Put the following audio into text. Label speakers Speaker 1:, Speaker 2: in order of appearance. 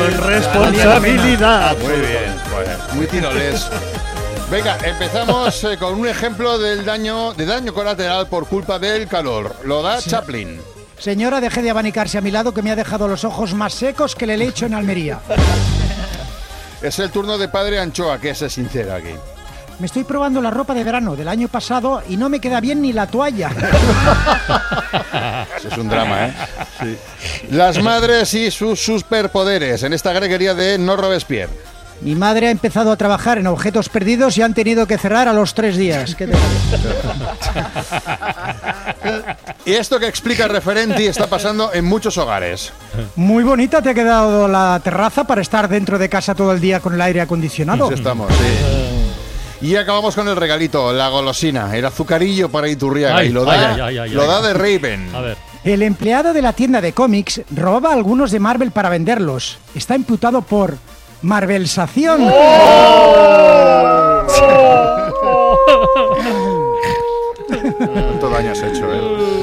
Speaker 1: con responsabilidad.
Speaker 2: Muy bien, muy tiroles. Venga, empezamos con un ejemplo de daño colateral por culpa del calor. Lo da Chaplin.
Speaker 3: Señora, deje de abanicarse a mi lado, que me ha dejado los ojos más secos que el helecho en Almería.
Speaker 2: Es el turno de Padre Anchoa, que es sincero aquí.
Speaker 3: Me estoy probando la ropa de verano del año pasado y no me queda bien ni la toalla.
Speaker 2: Eso es un drama, ¿eh? Sí. Las madres y sus superpoderes en esta greguería de No Robespierre.
Speaker 3: Mi madre ha empezado a trabajar en objetos perdidos y han tenido que cerrar a los 3 días. ¿Qué te parece?
Speaker 2: Y esto que explica el referente está pasando en muchos hogares.
Speaker 3: Muy bonita te ha quedado la terraza para estar dentro de casa todo el día con el aire acondicionado.
Speaker 2: Sí, estamos, sí. Y acabamos con el regalito, la golosina, el azucarillo para Iturriaga. Y lo da de Raven.
Speaker 1: A ver.
Speaker 3: El empleado de la tienda de cómics robaba algunos de Marvel para venderlos. Está imputado por Marvelsación.
Speaker 2: ¿Cuánto daño has hecho, eh?